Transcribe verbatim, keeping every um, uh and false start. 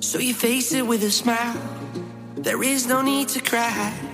So you face it with a smile. There is no need to cry.